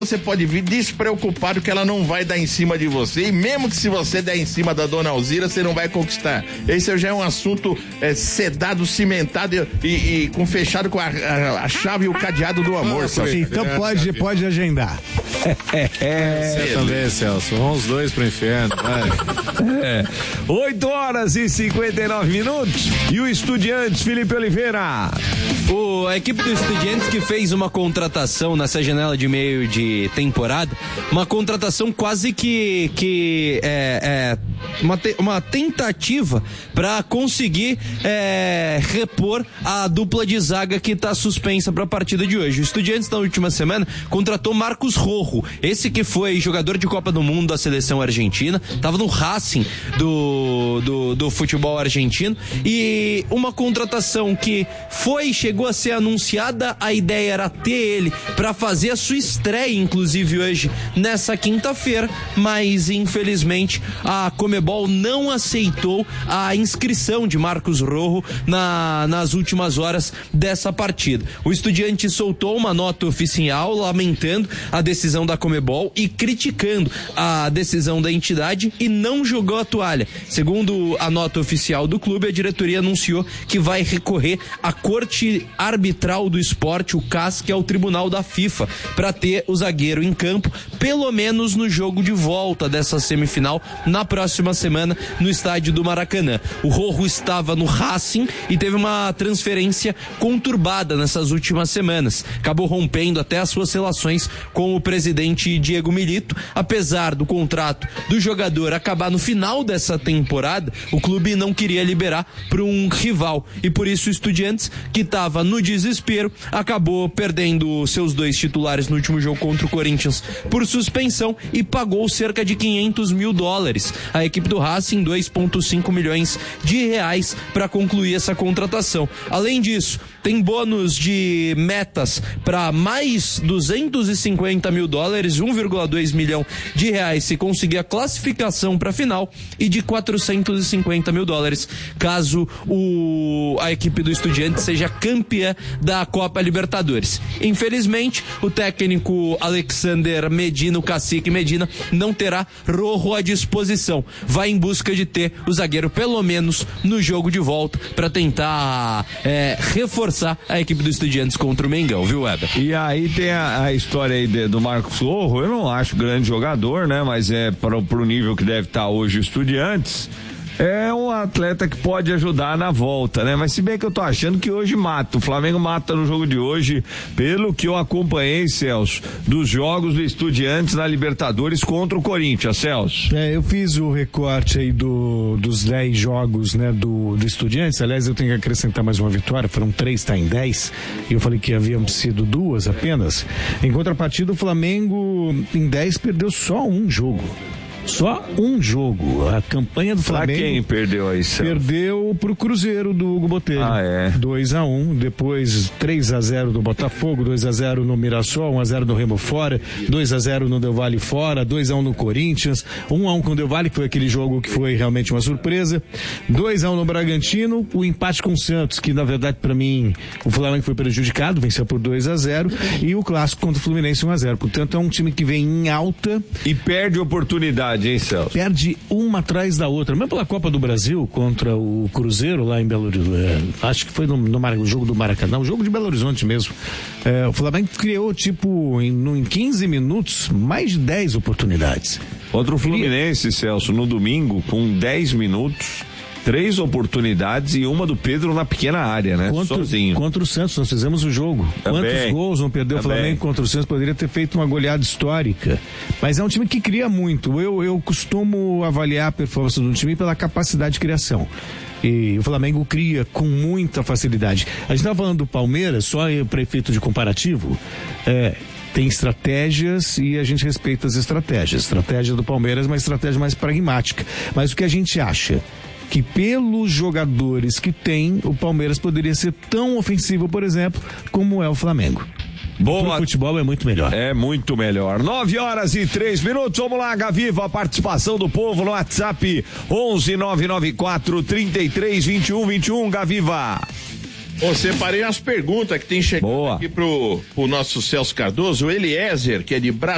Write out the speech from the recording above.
você pode vir despreocupado que ela não vai dar em cima de você, e mesmo que se você der em cima da dona Alzira, você não vai conquistar. Esse já é um assunto sedado, cimentado e com fechado com a chave e o cadeado do amor. Então pode agendar. Você também, Celso. Vamos os dois pro inferno. 8h59. E o Estudiantes, Felipe Oliveira? A equipe do Estudiantes que fez uma contratação nessa janela de meio de temporada, uma contratação quase que uma tentativa para conseguir repor a dupla de zaga que está suspensa para a partida de hoje. O Estudiantes na última semana contratou Marcos Rojo, esse que foi jogador de Copa do Mundo da seleção argentina, estava no Racing do futebol argentino, e uma contratação que chegou a ser anunciada. A ideia era ter ele para fazer a sua estreia, inclusive hoje, nessa quinta-feira, mas infelizmente a Conmebol não aceitou a inscrição de Marcos Rojo nas últimas horas dessa partida. O Estudiante soltou uma nota oficial lamentando a decisão da Conmebol e criticando a decisão da entidade, e não jogou a toalha. Segundo a nota oficial do clube, a diretoria anunciou que vai recorrer à Corte Arbitral do Esporte, o CAS, que é o tribunal da FIFA, para ter o zagueiro em campo, pelo menos no jogo de volta dessa semifinal, na próxima semana, no estádio do Maracanã. O Rojo estava no Racing e teve uma transferência conturbada nessas últimas semanas. Acabou rompendo até as suas relações com o presidente Diego Milito. Apesar do contrato do jogador acabar no final dessa temporada, o clube não queria liberar para um rival, e por isso o Estudiantes, que estava no desespero, acabou perdendo seus dois titulares no último jogo contra o Corinthians por suspensão e pagou cerca de $500 mil. A equipe do Racing, 2,5 milhões de reais para concluir essa contratação. Além disso, tem bônus de metas para mais $250 mil, 1,2 milhão de reais se conseguir a classificação para a final, e de $450 mil caso a equipe do Estudiantes seja campeã da Copa Libertadores. Infelizmente, o técnico Alexander Medina, o cacique Medina, não terá Rojo à disposição. Vai em busca de ter o zagueiro pelo menos no jogo de volta para tentar reforçar a equipe do Estudiantes contra o Mengão, viu, Weber? E aí tem a história aí do Marcos Rojo. Eu não acho grande jogador, né? Mas pro nível que deve estar hoje o Estudiantes, é um atleta que pode ajudar na volta, né? Mas se bem que eu tô achando que hoje mata. O Flamengo mata no jogo de hoje, pelo que eu acompanhei, Celso, dos jogos do Estudiantes na Libertadores contra o Corinthians, Celso. Eu fiz o recorte aí dos 10 jogos, né, do Estudiantes. Aliás, eu tenho que acrescentar mais uma vitória, foram 3, tá em 10, e eu falei que haviam sido 2 apenas. Em contrapartida, o Flamengo em 10 perdeu só um jogo. Só um jogo. A campanha do Flamengo. Pra quem perdeu aí, Celso? Perdeu pro Cruzeiro do Hugo Botelho. 2-1, depois 3-0 do Botafogo, 2-0 no Mirassol, 1-0 no Remo fora, 2-0 no Del Valle fora, 2-1 no Corinthians, 1-1 com o Del Valle, que foi aquele jogo que foi realmente uma surpresa, 2-1 no Bragantino, o empate com o Santos, que na verdade pra mim o Flamengo foi prejudicado, venceu por 2-0, e o clássico contra o Fluminense 1-0. Portanto, é um time que vem em alta e perde oportunidade. Perde uma atrás da outra. Mesmo pela Copa do Brasil contra o Cruzeiro lá em Belo Horizonte, acho que foi no jogo do Maracanã, o jogo de Belo Horizonte mesmo. O Flamengo criou em 15 minutos mais de 10 oportunidades. Contra o Fluminense, Celso, no domingo, com 10 minutos, 3 oportunidades e uma do Pedro na pequena área, né? Sozinho. Contra o Santos, nós fizemos o jogo. Também. Quantos gols não perdeu o Flamengo contra o Santos? Poderia ter feito uma goleada histórica. Mas é um time que cria muito. Eu costumo avaliar a performance do time pela capacidade de criação. E o Flamengo cria com muita facilidade. A gente estava falando do Palmeiras, só para efeito de comparativo. Tem estratégias e a gente respeita as estratégias. Estratégia do Palmeiras é uma estratégia mais pragmática. Mas o que a gente acha? Que pelos jogadores que tem, o Palmeiras poderia ser tão ofensivo, por exemplo, como é o Flamengo. Boa. O futebol é muito melhor. É muito melhor. 9h03. Vamos lá, Gaviva, a participação do povo no WhatsApp 11-994-33-21-21, Gaviva. Separei umas perguntas que tem chegado aqui pro nosso Celso Cardoso, o Eliezer, que é de Brasília.